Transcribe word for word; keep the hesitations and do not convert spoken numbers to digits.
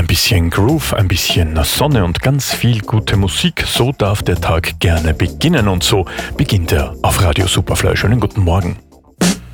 Ein bisschen Groove, ein bisschen Sonne und ganz viel gute Musik. So darf der Tag gerne beginnen und so beginnt er auf Radio Superfly. Schönen guten Morgen.